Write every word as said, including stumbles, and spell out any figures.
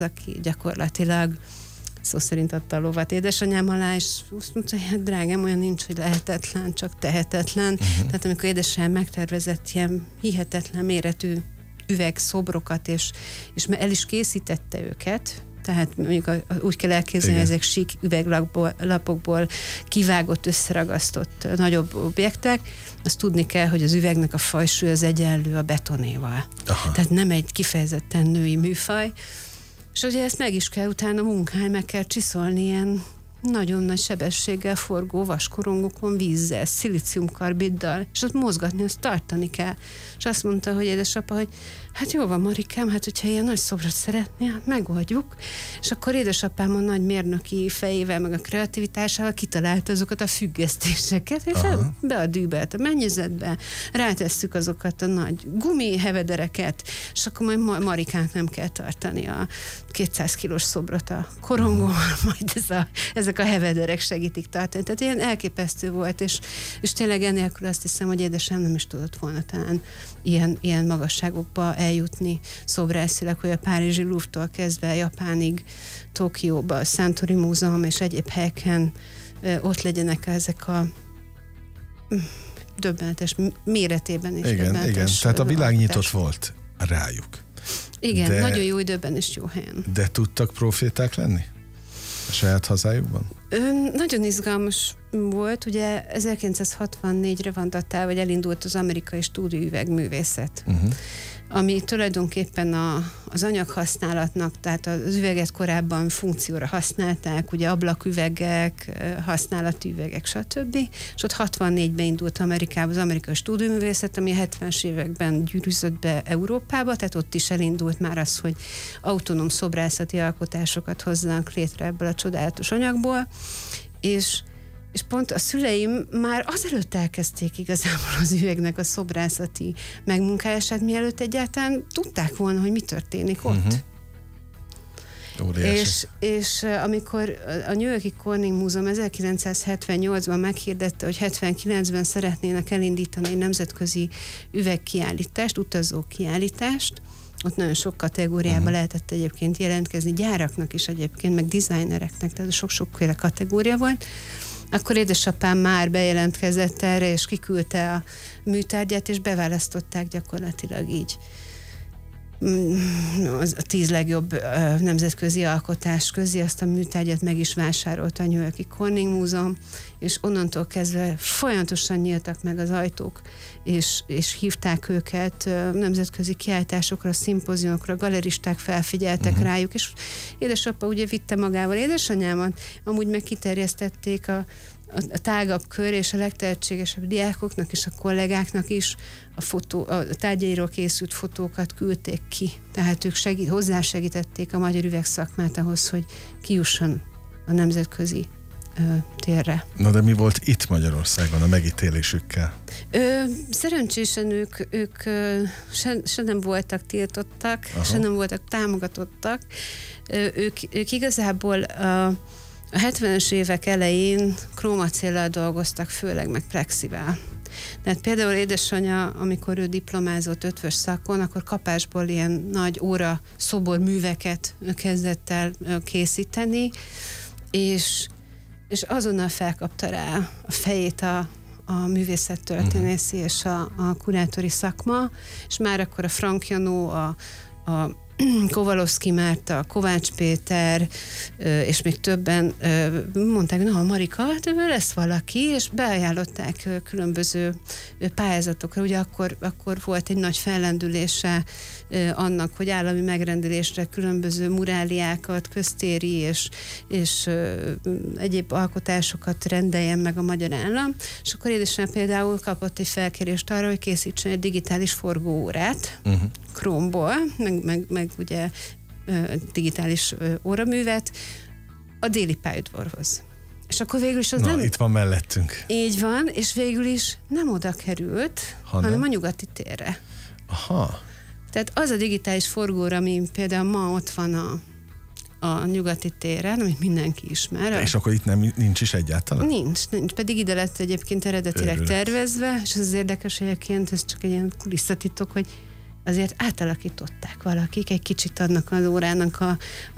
aki gyakorlatilag szó szerint adta a lovat édesanyám alá, és azt mondta, hogy hát drágám, olyan nincs, hogy lehetetlen, csak tehetetlen. Uh-huh. Tehát amikor édesanyám megtervezett ilyen hihetetlen méretű üvegszobrokat, és, és el is készítette őket, tehát mondjuk a, úgy kell elképzelni, hogy ezek sík üveglapokból kivágott, összeragasztott nagyobb objektek, azt tudni kell, hogy az üvegnek a fajsúly az egyenlő a betonéval. Aha. Tehát nem egy kifejezetten női műfaj. És ugye ezt meg is kell utána munkálni, meg kell csiszolni ilyen nagyon nagy sebességgel forgó vaskorongokon vízzel, szilíciumkarbiddal, és ott mozgatni, azt tartani kell. És azt mondta, hogy édesapa, hogy hát jó van, Marikám, hát hogyha ilyen nagy szobrot szeretnél, hát megoldjuk. És akkor édesapám a nagy mérnöki fejével, meg a kreativitásával kitalálta azokat a függesztéseket, és fel, be a dűbelt a mennyezetbe, rátesszük azokat a nagy gumi hevedereket, és akkor majd Marikánk nem kell tartani a kétszáz kilós szobrot a korongóval, majd ez a, ezek a hevederek segítik tartani. Tehát ilyen elképesztő volt, és, és tényleg ennélkül azt hiszem, hogy édesem nem is tudott volna talán ilyen, ilyen magasságokba eljutni szobrászilag, hogy a párizsi Louvre-tól kezdve Japánig, Tokióba, a Santori Múzeum és egyéb helyeken ott legyenek ezek a döbbenetes méretében is. Igen, igen. Tehát a világ nyitott volt rájuk. Igen, de, nagyon jó időben és jó helyen. De tudtak proféták lenni a saját hazájukban? Ö, nagyon izgalmas volt, ugye ezerkilencszázhatvannégyre van datálva, vagy elindult az amerikai stúdióüvegművészet, uh-huh. ami tulajdonképpen a, az anyaghasználatnak, tehát az üveget korábban funkcióra használták, ugye ablaküvegek, használati üvegek, stb. És ott hatvannégyben indult Amerikában az amerikai stúdióművészet, ami a hetvenes években gyűrűzött be Európába, tehát ott is elindult már az, hogy autonóm szobrászati alkotásokat hozzanak létre ebből a csodálatos anyagból, és És pont a szüleim már azelőtt elkezdték igazából az üvegnek a szobrászati megmunkálását, mielőtt egyáltalán tudták volna, hogy mi történik ott. Uh-huh. És, és amikor a New York-i Corning Múzeum ezerkilencszázhetvennyolcban meghirdette, hogy hetvenkilencben szeretnének elindítani egy nemzetközi üvegkiállítást, utazó kiállítást, ott nagyon sok kategóriába uh-huh. lehetett egyébként jelentkezni, gyáraknak is egyébként, meg designereknek, tehát sok-sokféle kategória volt, akkor édesapám már bejelentkezett erre, és kiküldte a műtárgyát, és beválasztották gyakorlatilag így a tíz legjobb nemzetközi alkotás közé, azt a műtárgyat meg is vásárolta a New York-i Corning Múzeum, és onnantól kezdve folyamatosan nyíltak meg az ajtók, és, és hívták őket nemzetközi kiállításokra, szimpóziumokra, galeristák felfigyeltek uh-huh. rájuk, és édesapa ugye vitte magával édesanyámat, amúgy meg kiterjesztették a a tágabb kör, és a legtehetségesebb diákoknak és a kollégáknak is a, fotó, a tárgyairól készült fotókat küldték ki. Tehát ők segít, hozzásegítették a magyar üvegszakmát ahhoz, hogy kijusson a nemzetközi ö, térre. Na de mi volt itt Magyarországon a megítélésükkel? Ö, szerencsésen ők, ők ö, se, se nem voltak tiltottak, Aha. se nem voltak támogatottak. Ö, ők, ők igazából a A hetvenes évek elején krómacéllal dolgoztak, főleg meg plexivel. Tehát például édesanyja, amikor ő diplomázott ötvös szakon, akkor kapásból ilyen nagy óra szobor műveket kezdett el készíteni, és, és azonnal felkapta rá a fejét a, a művészettörténészi uh-huh. és a, a kurátori szakma, és már akkor a Frank Janó, a, a Kovalowski Márta, Kovács Péter, és még többen mondták, na, Marika, hát lesz valaki, és beajánlották különböző pályázatokra. Ugye akkor, akkor volt egy nagy fellendülése annak, hogy állami megrendelésre különböző muráliákat, köztéri és, és egyéb alkotásokat rendeljen meg a magyar állam, és akkor édesanyám például kapott egy felkérést arra, hogy készítsen egy digitális forgóórát, uh-huh. Chrome-ból, meg, meg, meg ugye digitális óraművet a déli pályaudvarhoz. És akkor végül is az Na, nem... itt van mellettünk. Így van, és végül is nem oda került, hanem, hanem a nyugati térre. Aha. Tehát az a digitális forgóra, ami például ma ott van a, a nyugati téren, amit mindenki ismer. És akkor itt nem, nincs is egyáltalán? Nincs, nincs. Pedig ide lett egyébként eredetileg Örület. tervezve, és az érdekes egyébként, ez csak egy ilyen kulisszatitok, hogy azért átalakították valakik egy kicsit annak az órának a, a